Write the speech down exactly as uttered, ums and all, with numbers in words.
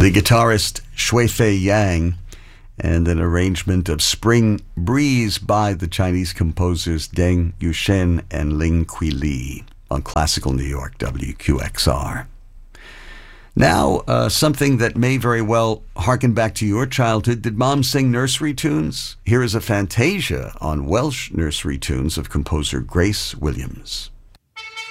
the guitarist Shui Fei Yang, and an arrangement of Spring Breeze by the Chinese composers Deng Yushen and Ling Kui Li on Classical New York, W Q X R. Now, uh, something that may very well harken back to your childhood. Did Mom sing nursery tunes? Here is a fantasia on Welsh nursery tunes of composer Grace Williams.